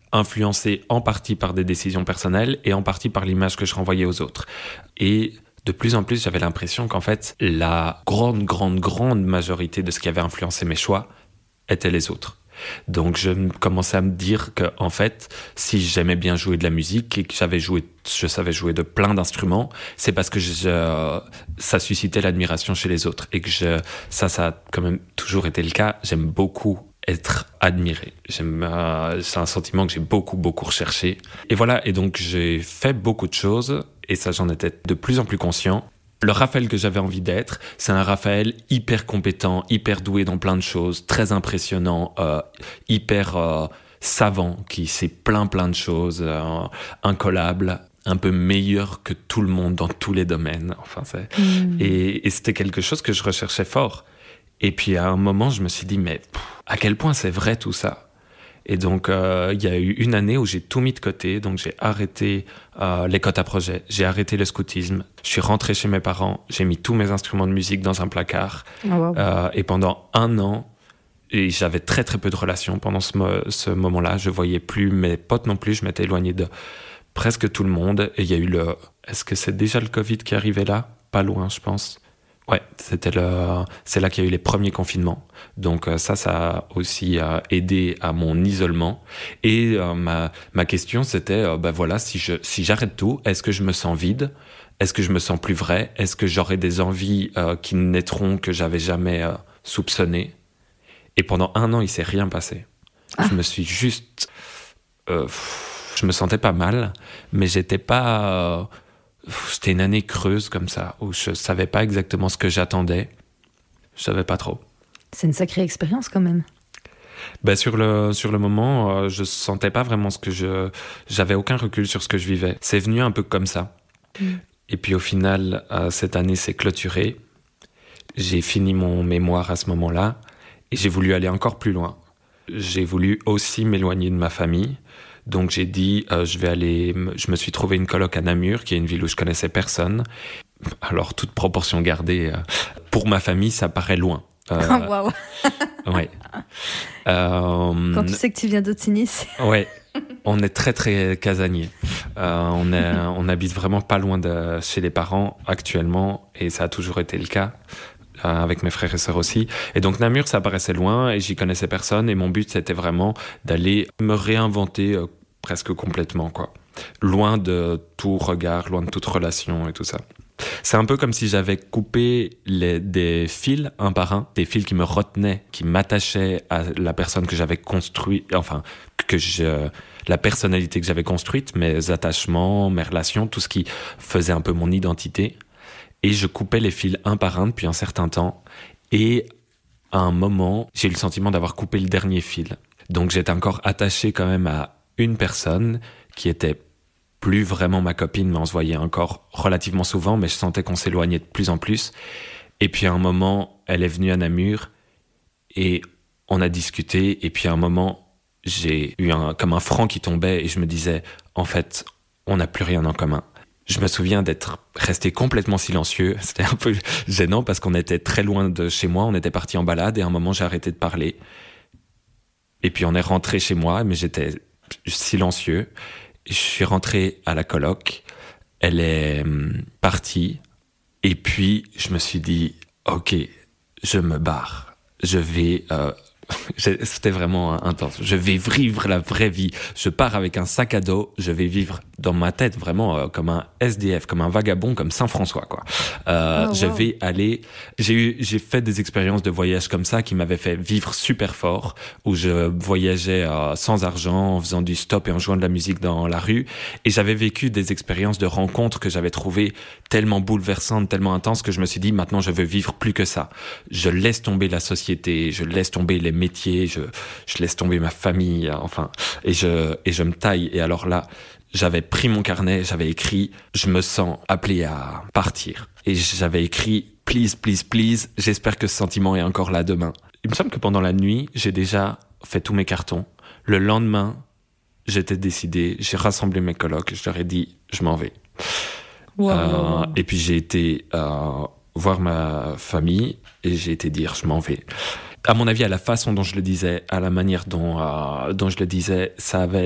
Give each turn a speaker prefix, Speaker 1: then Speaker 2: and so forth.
Speaker 1: influencé en partie par des décisions personnelles et en partie par l'image que je renvoyais aux autres. Et de plus en plus, j'avais l'impression qu'en fait, la grande majorité de ce qui avait influencé mes choix étaient les autres. Donc je commençais à me dire que en fait, si j'aimais bien jouer de la musique et que je savais jouer de plein d'instruments, c'est parce que ça suscitait l'admiration chez les autres et que ça a quand même toujours été le cas. J'aime beaucoup être admiré. C'est un sentiment que j'ai beaucoup recherché. Et voilà, et donc j'ai fait beaucoup de choses et ça, j'en étais de plus en plus conscient. Le Raphaël que j'avais envie d'être, c'est un Raphaël hyper compétent, hyper doué dans plein de choses, très impressionnant, hyper savant, qui sait plein de choses, incollable, un peu meilleur que tout le monde dans tous les domaines. Enfin, et c'était quelque chose que je recherchais fort. Et puis à un moment, je me suis dit, mais à quel point c'est vrai tout ça ? Et donc, il y a eu une année où j'ai tout mis de côté. Donc, j'ai arrêté les quotas projets, j'ai arrêté le scoutisme. Je suis rentré chez mes parents, j'ai mis tous mes instruments de musique dans un placard. Oh, wow. Et pendant 1 an, et j'avais très peu de relations pendant ce moment-là. Je voyais plus mes potes non plus. Je m'étais éloigné de presque tout le monde. Et il y a eu est-ce que c'est déjà le Covid qui arrivait là ? Pas loin, je pense. Ouais, c'est là qu'il y a eu les premiers confinements. Donc ça a aussi aidé à mon isolement. Et ma question, c'était, voilà, si j'arrête tout, est-ce que je me sens vide ? Est-ce que je me sens plus vrai ? Est-ce que j'aurai des envies qui naîtront que j'avais jamais soupçonnées ? Et pendant 1 an, il s'est rien passé. Je me suis juste... je me sentais pas mal, mais j'étais pas... C'était une année creuse comme ça, où je savais pas exactement ce que j'attendais. Je savais pas trop.
Speaker 2: C'est une sacrée expérience quand même.
Speaker 1: Sur le moment, je sentais pas vraiment j'avais aucun recul sur ce que je vivais. C'est venu un peu comme ça. Et puis au final, cette année s'est clôturée. J'ai fini mon mémoire à ce moment-là et j'ai voulu aller encore plus loin. J'ai voulu aussi m'éloigner de ma famille. Donc j'ai dit, je me suis trouvé une coloc à Namur, qui est une ville où je connaissais personne. Alors, toute proportion gardée, pour ma famille, ça paraît loin.
Speaker 2: Waouh.
Speaker 1: Ouais.
Speaker 2: Quand tu sais que tu viens d'Otigny.
Speaker 1: Ouais. On est très casanier. On habite vraiment pas loin de chez les parents actuellement, et ça a toujours été le cas. Avec mes frères et sœurs aussi. Et donc Namur, ça paraissait loin et j'y connaissais personne. Et mon but, c'était vraiment d'aller me réinventer presque complètement, quoi. Loin de tout regard, loin de toute relation et tout ça. C'est un peu comme si j'avais coupé des fils un par un, des fils qui me retenaient, qui m'attachaient à la personne que j'avais construite, enfin, la personnalité que j'avais construite, mes attachements, mes relations, tout ce qui faisait un peu mon identité. Et je coupais les fils un par un depuis un certain temps. Et à un moment, j'ai eu le sentiment d'avoir coupé le dernier fil. Donc j'étais encore attaché quand même à une personne qui était plus vraiment ma copine, mais on se voyait encore relativement souvent, mais je sentais qu'on s'éloignait de plus en plus. Et puis à un moment, elle est venue à Namur et on a discuté. Et puis à un moment, j'ai eu comme un franc qui tombait et je me disais, en fait, on n'a plus rien en commun. Je me souviens d'être resté complètement silencieux. C'était un peu gênant parce qu'on était très loin de chez moi. On était parti en balade et à un moment, j'ai arrêté de parler. Et puis, on est rentré chez moi, mais j'étais silencieux. Je suis rentré à la coloc. Elle est partie. Et puis, je me suis dit, OK, je me barre. Je vais... C'était vraiment intense. Je vais vivre la vraie vie. Je pars avec un sac à dos. Je vais vivre dans ma tête vraiment comme un SDF, comme un vagabond, comme Saint-François, quoi. Je vais aller. J'ai fait des expériences de voyage comme ça qui m'avaient fait vivre super fort, où je voyageais sans argent, en faisant du stop et en jouant de la musique dans la rue. Et j'avais vécu des expériences de rencontres que j'avais trouvées tellement bouleversantes, tellement intenses que je me suis dit maintenant je veux vivre plus que ça. Je laisse tomber la société, je laisse tomber les métier, je laisse tomber ma famille, enfin, et je me taille. Et alors là, j'avais pris mon carnet, j'avais écrit, je me sens appelé à partir. Et j'avais écrit, please, please, please, j'espère que ce sentiment est encore là demain. Il me semble que pendant la nuit, j'ai déjà fait tous mes cartons. Le lendemain, j'étais décidé, j'ai rassemblé mes colocs, je leur ai dit, je m'en vais. Wow. Et puis j'ai été voir ma famille et j'ai été dire, je m'en vais. À mon avis, à la façon dont je le disais, à la manière dont je le disais, ça avait